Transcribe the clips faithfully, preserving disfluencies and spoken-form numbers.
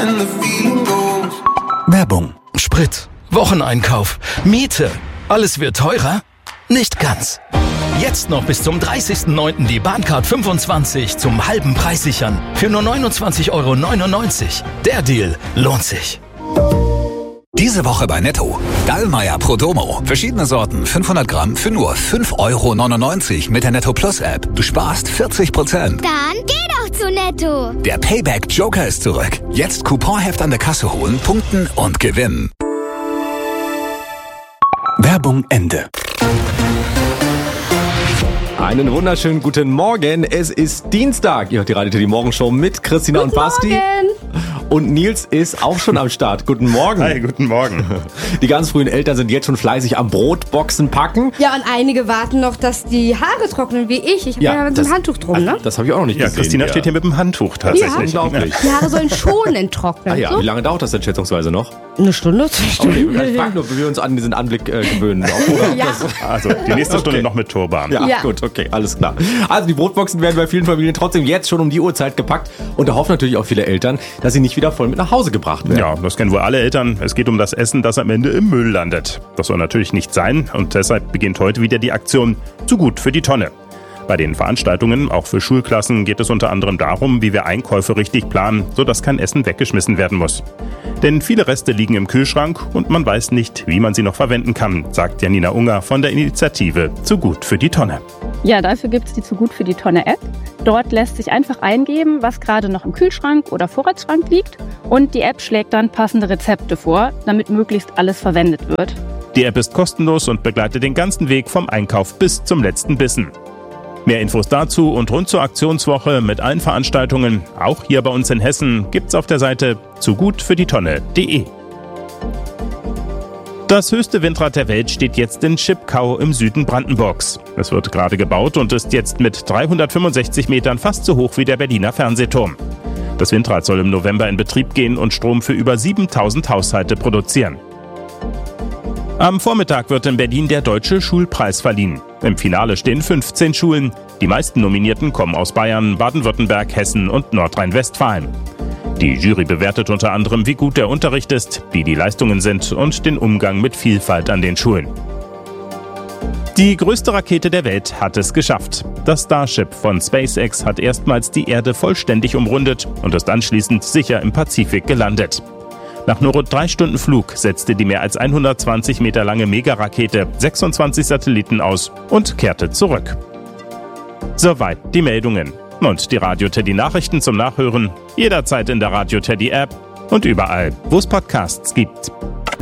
Werbung, Sprit, Wocheneinkauf, Miete. Alles wird teurer? Nicht ganz. Jetzt noch bis zum dreißigsten neunten die Bahncard fünfundzwanzig zum halben Preis sichern. Für nur neunundzwanzig Euro neunundneunzig. Der Deal lohnt sich. Diese Woche bei Netto. Dallmayr Prodomo. Verschiedene Sorten, fünfhundert Gramm für nur fünf Euro neunundneunzig mit der Netto Plus App. Du sparst vierzig Prozent. Dann geh doch zu Netto. Der Payback Joker ist zurück. Jetzt Couponheft an der Kasse holen, punkten und gewinnen. Werbung Ende. Einen wunderschönen guten Morgen. Es ist Dienstag. Ihr hört die Radio Teddy Morgenshow mit Christina guten und Basti. Morgen. Und Nils ist auch schon am Start. Guten Morgen. Hi, guten Morgen. Die ganz frühen Eltern sind jetzt schon fleißig am Brotboxen packen. Ja, und einige warten noch, dass die Haare trocknen, wie ich. Ich habe ja, ja mit das, dem Handtuch drum, ne? Das habe ich auch noch nicht ja, gesehen. Christina ja. steht hier mit dem Handtuch tatsächlich. Ja, unglaublich. Die Haare sollen schonend trocknen. Ah ja, so? Wie lange dauert das denn schätzungsweise noch? Eine Stunde, zwei Stunden. Okay, ich frage nur, wie wir uns an diesen Anblick äh, gewöhnen. Auch, oder? Ja. Also die nächste Stunde Okay. noch mit Turban. Ja, Ja. gut, okay, alles klar. Also die Brotboxen werden bei vielen Familien trotzdem jetzt schon um die Uhrzeit gepackt. Und da hoffen natürlich auch viele Eltern, dass sie nicht wieder voll mit nach Hause gebracht werden. Ja, das kennen wohl alle Eltern. Es geht um das Essen, das am Ende im Müll landet. Das soll natürlich nicht sein und deshalb beginnt heute wieder die Aktion Zu gut für die Tonne. Bei den Veranstaltungen, auch für Schulklassen, geht es unter anderem darum, wie wir Einkäufe richtig planen, sodass kein Essen weggeschmissen werden muss. Denn viele Reste liegen im Kühlschrank und man weiß nicht, wie man sie noch verwenden kann, sagt Janina Unger von der Initiative Zu gut für die Tonne. Ja, dafür gibt es die Zu gut für die Tonne App. Dort lässt sich einfach eingeben, was gerade noch im Kühlschrank oder Vorratsschrank liegt. Und die App schlägt dann passende Rezepte vor, damit möglichst alles verwendet wird. Die App ist kostenlos und begleitet den ganzen Weg vom Einkauf bis zum letzten Bissen. Mehr Infos dazu und rund zur Aktionswoche mit allen Veranstaltungen, auch hier bei uns in Hessen, gibt's auf der Seite zu gut für die tonne punkt de. Das höchste Windrad der Welt steht jetzt in Schipkau im Süden Brandenburgs. Es wird gerade gebaut und ist jetzt mit dreihundertfünfundsechzig Metern fast so hoch wie der Berliner Fernsehturm. Das Windrad soll im November in Betrieb gehen und Strom für über siebentausend Haushalte produzieren. Am Vormittag wird in Berlin der Deutsche Schulpreis verliehen. Im Finale stehen fünfzehn Schulen. Die meisten Nominierten kommen aus Bayern, Baden-Württemberg, Hessen und Nordrhein-Westfalen. Die Jury bewertet unter anderem, wie gut der Unterricht ist, wie die Leistungen sind und den Umgang mit Vielfalt an den Schulen. Die größte Rakete der Welt hat es geschafft. Das Starship von SpaceX hat erstmals die Erde vollständig umrundet und ist anschließend sicher im Pazifik gelandet. Nach nur rund drei Stunden Flug setzte die mehr als hundertzwanzig Meter lange Megarakete sechsundzwanzig Satelliten aus und kehrte zurück. Soweit die Meldungen. Und die Radio Teddy Nachrichten zum Nachhören jederzeit in der Radio Teddy App und überall, wo es Podcasts gibt.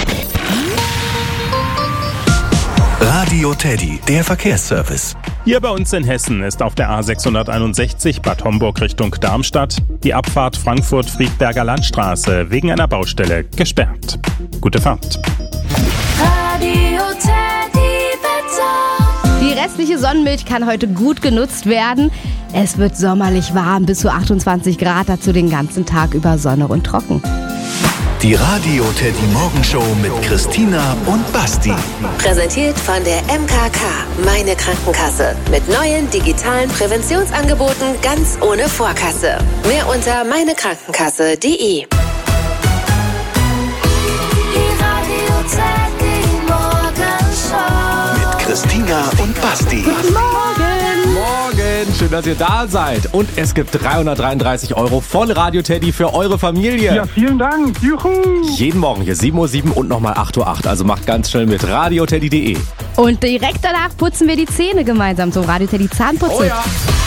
Radio Teddy, der Verkehrsservice. Hier bei uns in Hessen ist auf der A sechshunderteinundsechzig Bad Homburg Richtung Darmstadt die Abfahrt Frankfurt-Friedberger Landstraße wegen einer Baustelle gesperrt. Gute Fahrt. Radio Teddy Wetter. Die restliche Sonnenmilch kann heute gut genutzt werden. Es wird sommerlich warm, bis zu achtundzwanzig Grad, dazu den ganzen Tag über Sonne und trocken. Die Radio Teddy Morgenshow mit Christina und Basti. Präsentiert von der M K K, meine Krankenkasse. Mit neuen digitalen Präventionsangeboten ganz ohne Vorkasse. Mehr unter meinekrankenkasse punkt de. Die Radio Teddy Morgenshow. Mit Christina und Basti. Guten Morgen! Morgen, schön, dass ihr da seid. Und es gibt dreihundertdreiunddreißig Euro von Radio Teddy für eure Familie. Ja, vielen Dank. Juhu. Jeden Morgen hier sieben Uhr sieben und nochmal acht Uhr acht. Also macht ganz schnell mit radio teddy punkt de. Und direkt danach putzen wir die Zähne gemeinsam zum Radio Teddy Zahnputz. Oh ja.